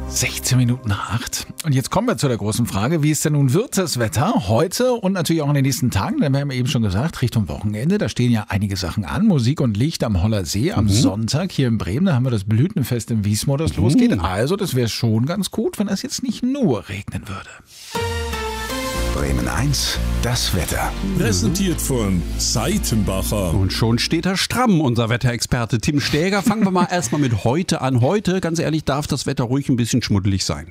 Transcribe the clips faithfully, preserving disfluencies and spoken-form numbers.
sechzehn Minuten nach acht. Und jetzt kommen wir zu der großen Frage, wie es denn nun wird, das Wetter heute und natürlich auch in den nächsten Tagen. Denn wir haben eben schon gesagt, Richtung Wochenende, da stehen ja einige Sachen an. Musik und Licht am Holler See am mhm. Sonntag hier in Bremen. Da haben wir das Blütenfest in Wiesmoor, das mhm. losgeht. Also das wäre schon ganz gut, wenn es jetzt nicht nur regnen würde. Bremen eins, das Wetter. Präsentiert von Seitenbacher. Und schon steht er stramm, unser Wetterexperte Tim Stäger. Fangen wir mal erstmal mit heute an. Heute, ganz ehrlich, darf das Wetter ruhig ein bisschen schmuddelig sein.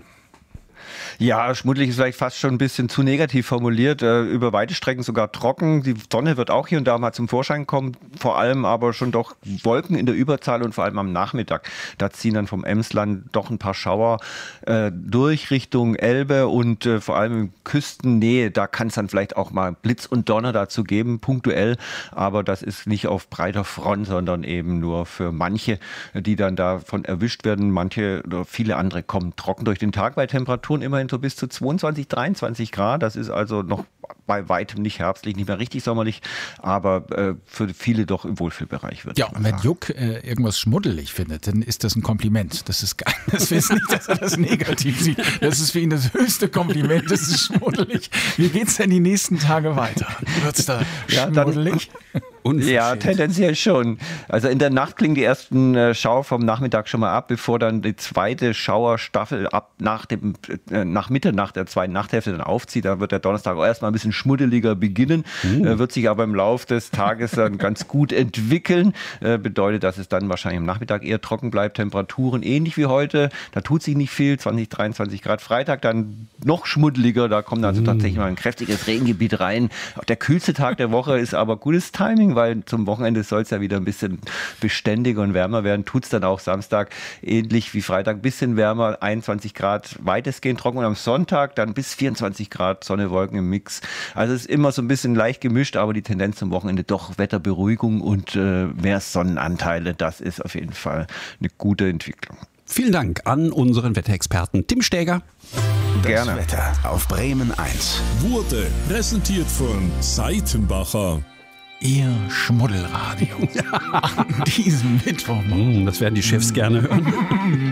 Ja, schmuddelig ist vielleicht fast schon ein bisschen zu negativ formuliert. Äh, über weite Strecken sogar trocken. Die Sonne wird auch hier und da mal zum Vorschein kommen. Vor allem aber schon doch Wolken in der Überzahl und vor allem am Nachmittag. Da ziehen dann vom Emsland doch ein paar Schauer äh, durch Richtung Elbe und äh, vor allem in Küstennähe. Da kann es dann vielleicht auch mal Blitz und Donner dazu geben, punktuell. Aber das ist nicht auf breiter Front, sondern eben nur für manche, die dann davon erwischt werden. Manche oder viele andere kommen trocken durch den Tag bei Temperaturen immerhin so bis zu zweiundzwanzig, dreiundzwanzig Grad. Das ist also noch bei weitem nicht herbstlich, nicht mehr richtig sommerlich, aber äh, für viele doch im Wohlfühlbereich wird. Ja, und wenn Juck äh, irgendwas schmuddelig findet, dann ist das ein Kompliment. Das ist geil. Das ist nicht, dass er das negativ sieht. Das ist für ihn das höchste Kompliment. Das ist schmuddelig. Wie geht's denn die nächsten Tage weiter? Wird's da ja, schmuddelig? Ja, tendenziell schon. Also in der Nacht klingen die ersten äh, Schauer vom Nachmittag schon mal ab, bevor dann die zweite Schauerstaffel ab nach, dem, äh, nach Mitternacht der zweiten Nachthälfte dann aufzieht. Da wird der Donnerstag auch erstmal ein bisschen schmuddeliger beginnen, mhm. äh, wird sich aber im Laufe des Tages dann ganz gut entwickeln. Äh, bedeutet, dass es dann wahrscheinlich am Nachmittag eher trocken bleibt. Temperaturen ähnlich wie heute. Da tut sich nicht viel, zwanzig, dreiundzwanzig Grad. Freitag dann noch schmuddeliger. Da kommt also mhm. tatsächlich mal ein kräftiges Regengebiet rein. Der kühlste Tag der Woche ist aber gutes Timing, weil zum Wochenende soll es ja wieder ein bisschen beständiger und wärmer werden. Tut es dann auch Samstag ähnlich wie Freitag, ein bisschen wärmer, einundzwanzig Grad, weitestgehend trocken und am Sonntag dann bis vierundzwanzig Grad, Sonne, Wolken im Mix. Also es ist immer so ein bisschen leicht gemischt, aber die Tendenz zum Wochenende doch Wetterberuhigung und äh, mehr Sonnenanteile. Das ist auf jeden Fall eine gute Entwicklung. Vielen Dank an unseren Wetterexperten Tim Stäger. Das Gerne. Wetter auf Bremen eins. Wurde präsentiert von Seitenbacher. Ihr Schmuddelradio. An diesem Mittwoch. Das werden die Chefs gerne hören.